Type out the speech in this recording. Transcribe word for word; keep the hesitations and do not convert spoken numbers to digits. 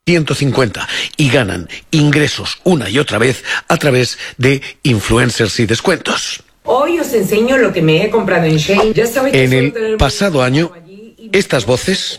ciento cincuenta y ganan ingresos una y otra vez a través de influencers y descuentos. Hoy os enseño lo que me he comprado en Shein. Ya sabéis que En suelo el tener pasado año, estas voces